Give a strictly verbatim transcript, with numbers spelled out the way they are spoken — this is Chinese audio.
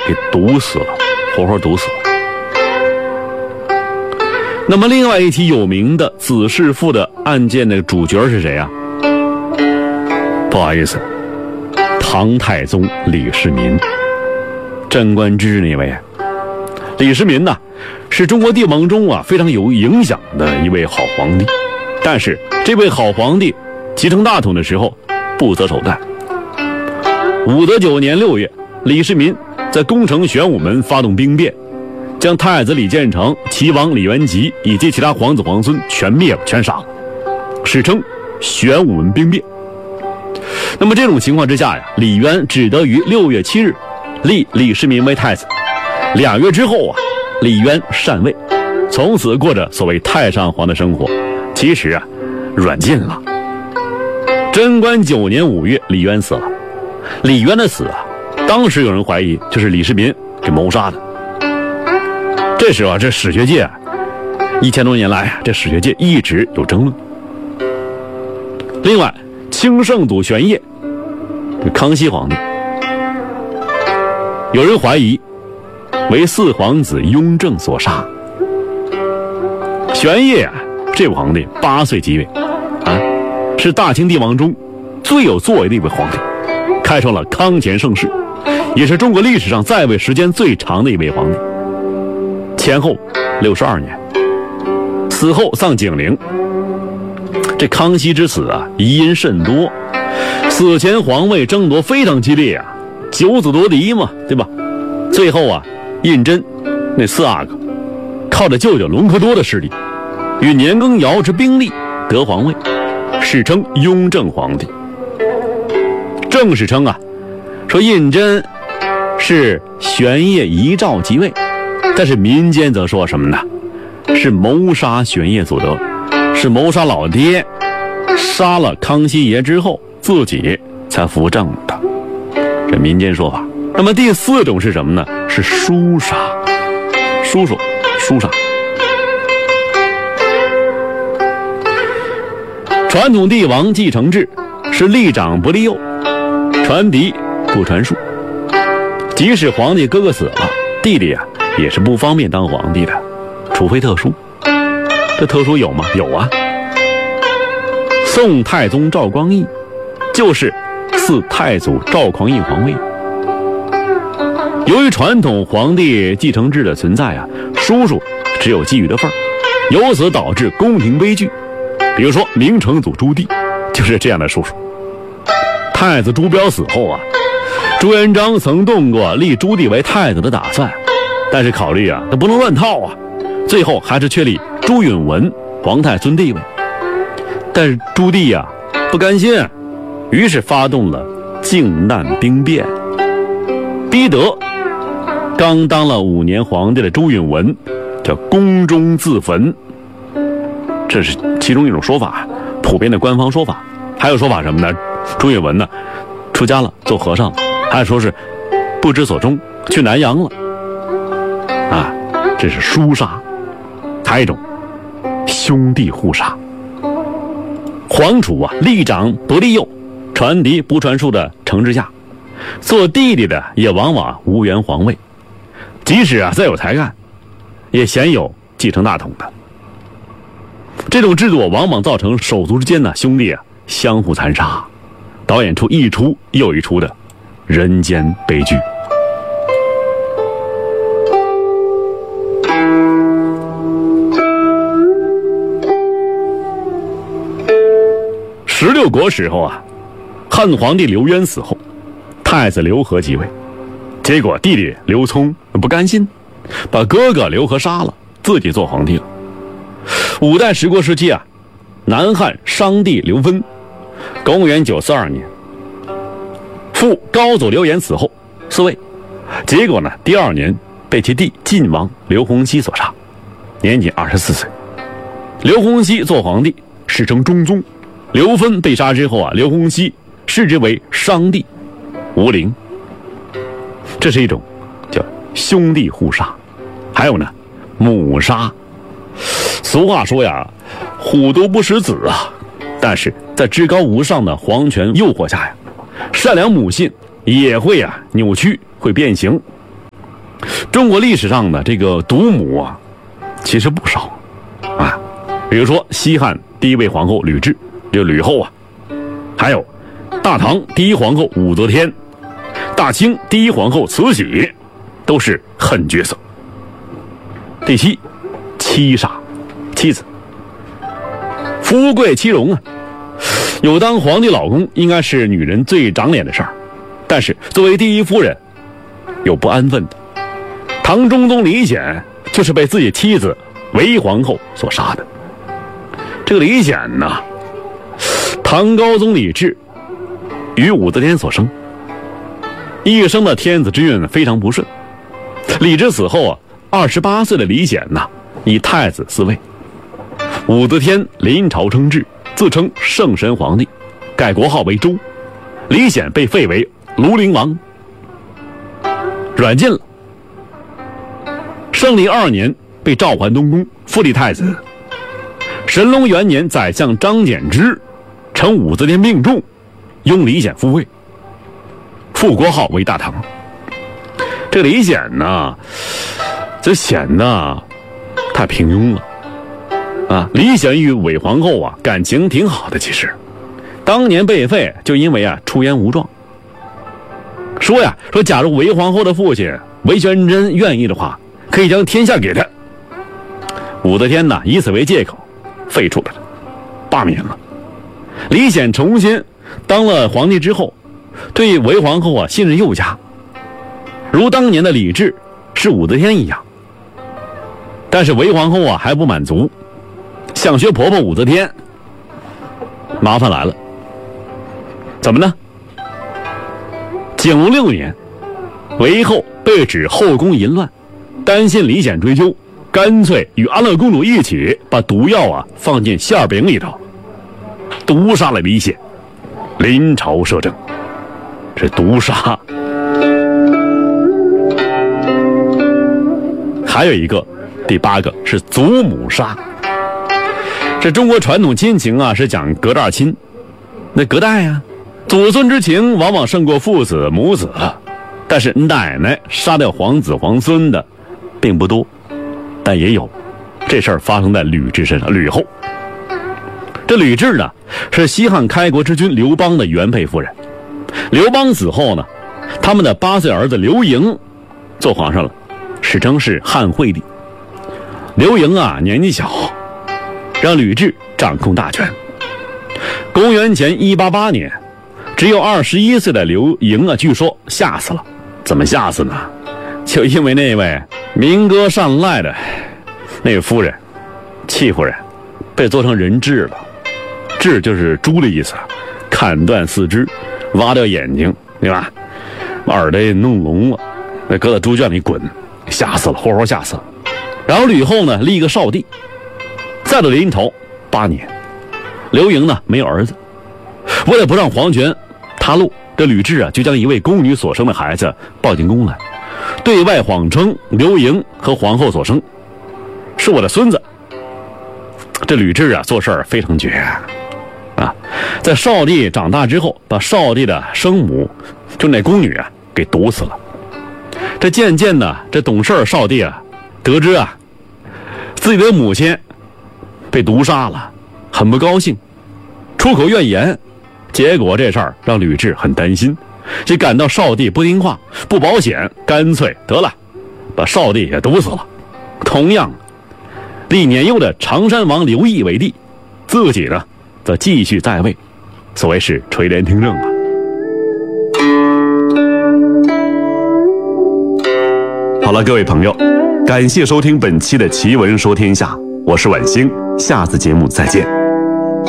给毒死了，活活毒死了。那么另外一起有名的子弑父的案件的主角是谁啊？不好意思，唐太宗李世民，贞观之治那位。李世民呢，是中国帝王中啊非常有影响的一位好皇帝，但是这位好皇帝继承大统的时候不择手段。武德九年六月，李世民在攻城玄武门发动兵变，将太子李建成、齐王李元吉以及其他皇子皇孙全灭了，全杀了，史称玄武门兵变。那么这种情况之下呀，李渊只得于六月七日立李世民为太子。俩月之后啊，李渊禅位，从此过着所谓太上皇的生活。其实啊，软禁了。贞观九年五月，李渊死了。李渊的死啊，当时有人怀疑就是李世民给谋杀的。这时候啊，这史学界啊，一千多年来啊，这史学界一直有争论。另外，清圣祖玄烨，康熙皇帝，有人怀疑为四皇子雍正所杀。玄烨啊，这位皇帝八岁即位，啊，是大清帝王中最有作为的一位皇帝，开创了康乾盛世，也是中国历史上在位时间最长的一位皇帝，前后六十二年，死后丧景陵。这康熙之死啊，疑因甚多，死前皇位争夺非常激烈啊，九子夺嫡嘛，对吧？最后啊，胤禛那四阿哥靠着舅舅隆科多的势力，与年羹尧之兵力得皇位，史称雍正皇帝。正史称啊，说胤禛是玄烨遗诏即位，但是民间则说什么呢？是谋杀玄烨所得，是谋杀老爹，杀了康熙爷之后自己才扶正的，这民间说法。那么第四种是什么呢？是书杀，叔叔书杀。传统帝王继承制是立长不立幼，传嫡不传庶，即使皇帝哥哥死了，弟弟啊也是不方便当皇帝的，除非特殊。这特殊有吗？有啊。宋太宗赵光义就是嗣太祖赵匡胤皇位。由于传统皇帝继承制的存在啊，叔叔只有觊觎的份儿，由此导致宫廷悲剧。比如说明成祖朱棣就是这样的叔叔。太子朱标死后啊，朱元璋曾动过立朱棣为太子的打算，但是考虑啊，他不能乱套啊，最后还是确立朱允文皇太孙地位。但是朱棣啊不甘心，于是发动了靖难兵变，逼得刚当了五年皇帝的朱允文叫宫中自焚，这是其中一种说法，普遍的官方说法。还有说法什么呢？朱允文呢出家了，做和尚了，还说是不知所终，去南洋了啊，这是书杀。还有一种兄弟互杀。皇储啊立长不立幼，传嫡不传庶的承制下，做弟弟的也往往无缘皇位，即使啊再有才干，也鲜有继承大统的。这种制度往往造成手足之间呢兄弟啊相互残杀，导演出一出又一出的人间悲剧。十六国时候啊，汉皇帝刘渊死后，太子刘和即位，结果弟弟刘聪不甘心，把哥哥刘和杀了，自己做皇帝了。五代十国时期啊，南汉商帝刘芬，公元九四二年，父高祖刘演死后嗣位，结果呢，第二年被其弟晋王刘弘熙所杀，年仅二十四岁。刘弘熙做皇帝，史称中宗。刘芬被杀之后啊，刘弘熙视之为商帝，无陵。这是一种叫兄弟互杀。还有呢，母杀。俗话说呀，虎毒不食子啊。但是在至高无上的皇权诱惑下呀，善良母性也会啊扭曲，会变形。 中国历史上的这个独母啊，其实不少啊，比如说西汉第一位皇后吕雉，就吕后啊，还有大唐第一皇后武则天，大清第一皇后慈禧，都是狠角色。第七，妻杀，妻子，夫贵妻荣啊。有当皇帝老公应该是女人最长脸的事儿，但是作为第一夫人，有不安分的。唐中宗李显就是被自己妻子韦皇后所杀的。这个李显呢，唐高宗李治与武则天所生，一生的天子之运非常不顺。李治死后啊，二十八岁的李显呢，以太子嗣位。武则天临朝称制，自称圣神皇帝，改国号为周。李显被废为庐陵王，软禁了。圣历二年被召还东宫，复立太子。神龙元年，宰相张柬之承武则天病重，拥李显复位，复国号为大唐。这个李显呢，这显得太平庸了啊！李显与韦皇后啊感情挺好的，其实当年被废就因为啊出言无状，说呀说假如韦皇后的父亲韦玄真愿意的话，可以将天下给他。武则天呢以此为借口废除了他，罢免了。李显重新当了皇帝之后，对韦皇后啊信任又加，如当年的李治是武则天一样。但是韦皇后啊还不满足，想学婆婆武则天，麻烦来了。怎么呢？景隆六年，韦后被指后宫淫乱，担心李显追究，干脆与安乐公主一起把毒药啊放进馅饼里头，毒杀了李显，临朝摄政。这毒杀。还有一个，第八个是祖母杀。这中国传统亲情啊是讲隔代亲，那隔代啊，祖孙之情往往胜过父子母子，但是奶奶杀掉皇子皇孙的并不多，但也有。这事儿发生在吕雉身上，吕后。这吕雉呢是西汉开国之君刘邦的原配夫人。刘邦死后呢，他们的八岁儿子刘盈做皇上了，史称是汉惠帝。刘盈啊年纪小，让吕雉掌控大权。公元前一八八年，只有二十一岁的刘盈啊，据说吓死了。怎么吓死呢？就因为那位民歌善赖的那位夫人戚夫人被做成人质了。质就是猪的意思，砍断四肢，挖掉眼睛，对吧？耳朵也弄聋了，那搁在猪圈里滚，吓死了，活活吓死了。然后吕后呢立一个少帝，再到临朝八年，刘盈呢没有儿子，为了不让皇权塌落，这吕雉啊就将一位宫女所生的孩子抱进宫来，对外谎称刘盈和皇后所生，是我的孙子。这吕雉啊做事儿非常绝啊，在少帝长大之后，把少帝的生母就那宫女啊给毒死了。这渐渐的，这懂事少帝啊得知啊自己的母亲被毒杀了，很不高兴，出口怨言。结果这事儿让吕雉很担心，就感到少帝不听话不保险，干脆得了把少帝也毒死了。同样立年幼的常山王刘毅为帝，自己呢则继续在位，所谓是垂帘听政啊。好了，各位朋友，感谢收听本期的奇闻说天下，我是晚星，下次节目再见。